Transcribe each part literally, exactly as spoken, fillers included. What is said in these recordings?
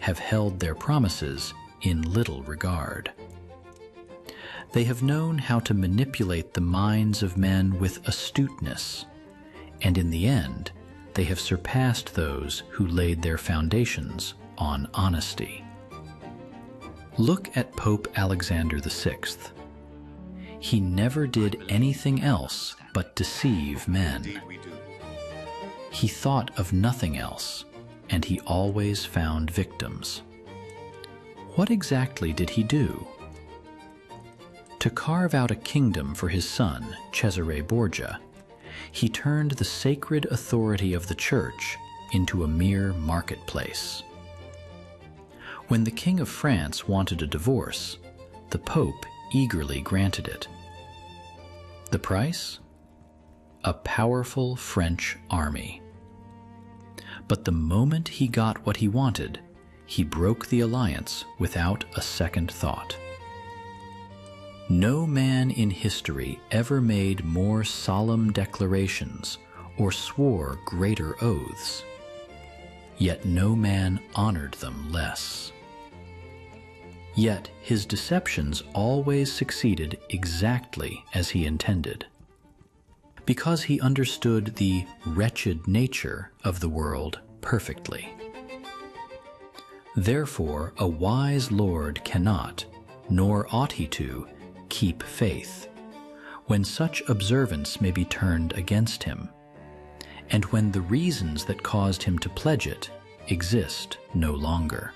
have held their promises in little regard. They have known how to manipulate the minds of men with astuteness, and in the end, they have surpassed those who laid their foundations on honesty. Look at Pope Alexander the Sixth. He never did anything else but deceive men. He thought of nothing else, and he always found victims. What exactly did he do? To carve out a kingdom for his son, Cesare Borgia, he turned the sacred authority of the Church into a mere marketplace. When the King of France wanted a divorce, the Pope eagerly granted it. The price? A powerful French army. But the moment he got what he wanted, he broke the alliance without a second thought. No man in history ever made more solemn declarations or swore greater oaths, yet no man honored them less. Yet his deceptions always succeeded exactly as he intended, because he understood the wretched nature of the world perfectly. Therefore, a wise lord cannot, nor ought he to, keep faith, when such observance may be turned against him, and when the reasons that caused him to pledge it exist no longer.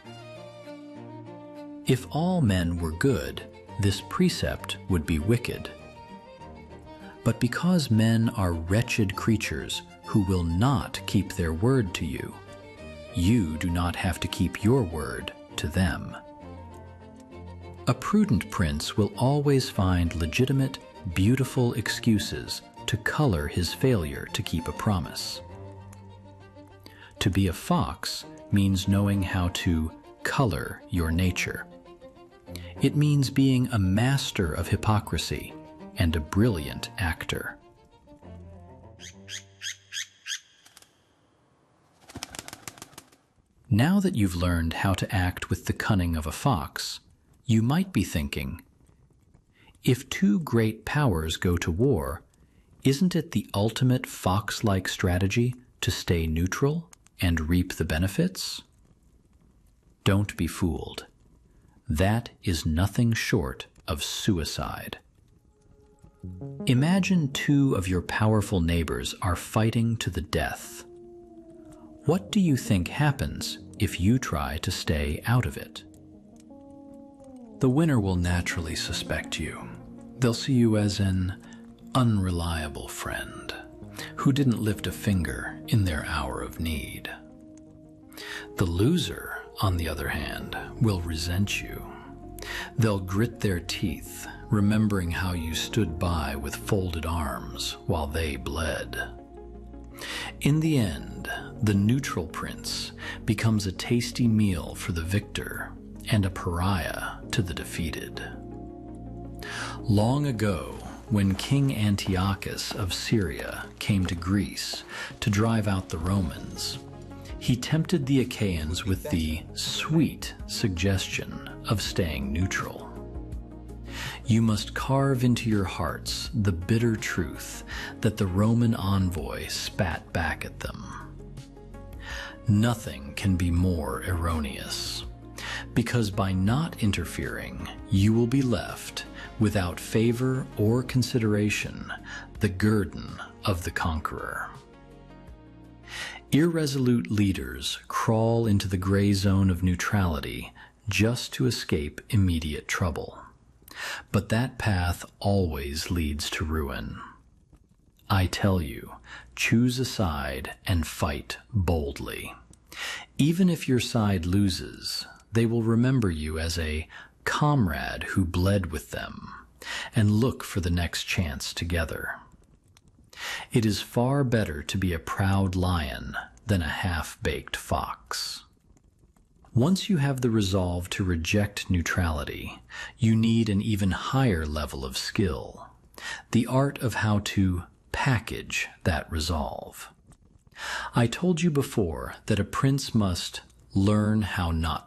If all men were good, this precept would be wicked. But because men are wretched creatures who will not keep their word to you, you do not have to keep your word to them. A prudent prince will always find legitimate, beautiful excuses to color his failure to keep a promise. To be a fox means knowing how to color your nature. It means being a master of hypocrisy and a brilliant actor. Now that you've learned how to act with the cunning of a fox, you might be thinking, if two great powers go to war, isn't it the ultimate fox-like strategy to stay neutral and reap the benefits? Don't be fooled. That is nothing short of suicide. Imagine two of your powerful neighbors are fighting to the death. What do you think happens if you try to stay out of it? The winner will naturally suspect you. They'll see you as an unreliable friend who didn't lift a finger in their hour of need. The loser, on the other hand, will resent you. They'll grit their teeth, remembering how you stood by with folded arms while they bled. In the end, the neutral prince becomes a tasty meal for the victor and a pariah to the defeated. Long ago, when King Antiochus of Syria came to Greece to drive out the Romans, he tempted the Achaeans with the sweet suggestion of staying neutral. You must carve into your hearts the bitter truth that the Roman envoy spat back at them. Nothing can be more erroneous, because by not interfering, you will be left, without favor or consideration, the guerdon of the conqueror. Irresolute leaders crawl into the gray zone of neutrality just to escape immediate trouble. But that path always leads to ruin. I tell you, choose a side and fight boldly. Even if your side loses, they will remember you as a comrade who bled with them and look for the next chance together. It is far better to be a proud lion than a half-baked fox. Once you have the resolve to reject neutrality, you need an even higher level of skill, the art of how to package that resolve. I told you before that a prince must learn how not